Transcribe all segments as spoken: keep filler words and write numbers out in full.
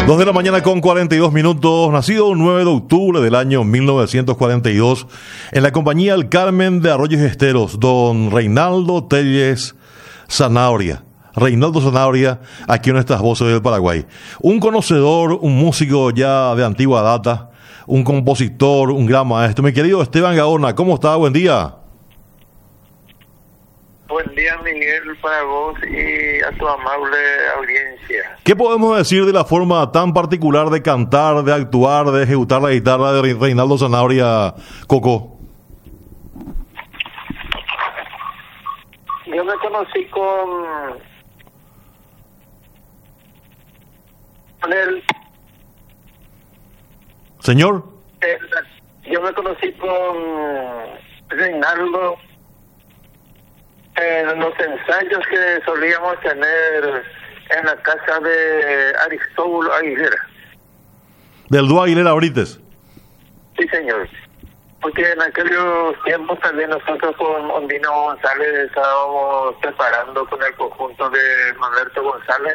Dos de la mañana con cuarenta y dos minutos, nacido el nueve de octubre del año mil novecientos cuarenta y dos, en la compañía El Carmen de Arroyos Esteros, don Reinaldo Telles Zanabria. Reinaldo Zanabria, aquí en nuestras voces del Paraguay. Un conocedor, un músico ya de antigua data, un compositor, un gran maestro. Mi querido Esteban Gaona, ¿cómo está? Buen día. Buen día, Miguel, para vos y a tu amable audiencia. ¿Qué podemos decir de la forma tan particular de cantar, de actuar, de ejecutar la guitarra de Reinaldo Zanabria, Coco? Yo me conocí con, con él. Señor. Eh, yo me conocí con Reinaldo en los ensayos que solíamos tener en la casa de Aristóbulo Aguilera. ¿Del dúo Aguilera Brites? Sí, señor. Porque en aquellos tiempos también nosotros con Ondino González estábamos preparando con el conjunto de Mamerto González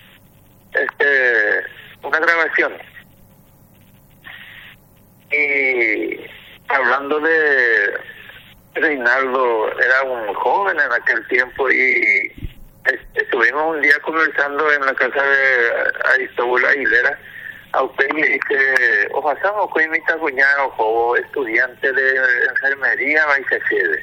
este una grabación. Y hablando de Reinaldo, era un joven en aquel tiempo y estuvimos un día conversando en la casa de Aristóbulo Aguilera. A usted le dice, o pasamos con mi cuñado o estudiante de enfermería, va y se quede.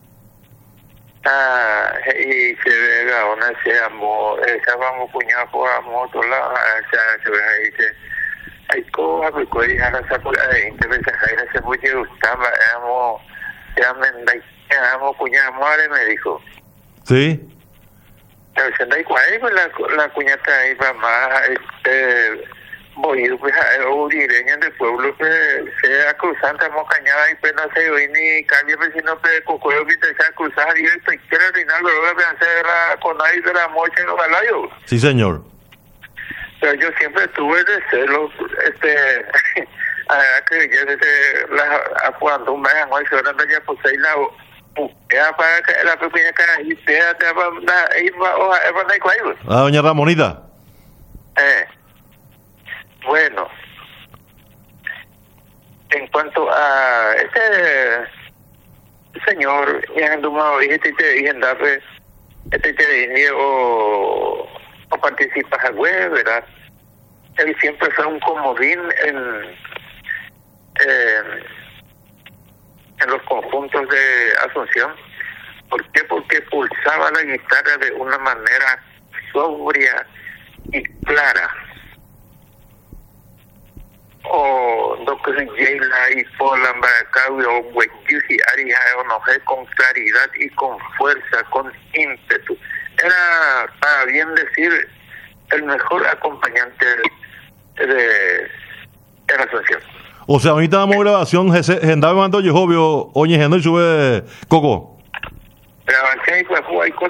Ah, y se ve Gaona, se amó, esa vamos cuñado por amor, toda la, se ve ahí, dice, hay cosas, porque ya la saco la de veces, ahí se fue que gustaba, éramos, éramos cuñado, madre, me dijo. Sí. Pero se da igual, pues la, la cuñata ahí, mamá, este, voy, pues, a urireña del pueblo, pues, sea cruzante, mocañada, y pues no se oí ni cambio, pues, sino que cocoyo que te sea cruzar, y esto, y que era Reinaldo, lo voy a hacer con ahí de la mocha en los galayos. Sí, señor. Pero yo siempre tuve de celos, este, a que ya desde la, cuando me han hecho ahora ya pues ahí la, ya para que la pequeña cara, y te va a ir, va a ir, va Ah, doña Ramonita. Eh. Bueno, en cuanto a este señor, ya en Dumao, este te dije, este te dije, o, o participas a web, ¿verdad? Él siempre fue un comodín en, en, en los conjuntos de Asunción. ¿Por qué? Porque pulsaba la guitarra de una manera sobria y clara. O doctor Jayla y Polan Baracabio, Wenjusi, Arija, Onojé, con claridad y con fuerza, con ímpetu. Era, para bien decir, el mejor acompañante de, de, de la Asunción. O sea, ahorita damos grabación, Gendame Mando Yehovio, Oñe Gendo y sube Coco. Grabación y fue